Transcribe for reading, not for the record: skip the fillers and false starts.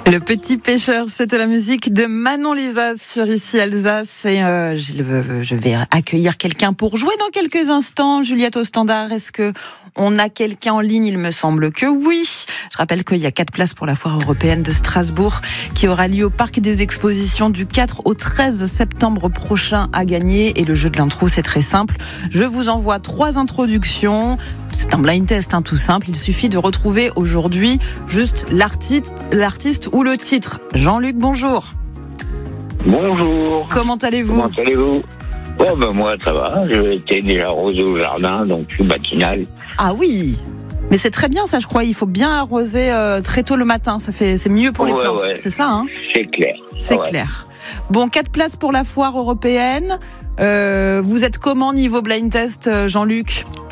Le petit pêcheur, c'était la musique de Manon Lisa sur Ici Alsace et je vais accueillir quelqu'un pour jouer dans quelques instants. Juliette au standard, est-ce que on a quelqu'un en ligne? Il me semble que oui. Je rappelle qu'il y a 4 places pour la foire européenne de Strasbourg qui aura lieu au Parc des Expositions du 4 au 13 septembre prochain à gagner. Et le jeu de l'intro, c'est très simple. Je vous envoie 3 introductions. C'est un blind test, tout simple. Il suffit de retrouver aujourd'hui juste l'artiste ou le titre. Jean-Luc, bonjour. Bonjour. Comment allez-vous? Oh moi ça va, j'ai été déjà arrosé au jardin, donc je suis matinal. Ah oui, mais c'est très bien ça, je crois. Il faut bien arroser très tôt le matin, c'est mieux pour les plantes, c'est ça C'est clair. C'est clair. Bon, 4 places pour la foire européenne. Vous êtes comment niveau blind test, Jean-Luc?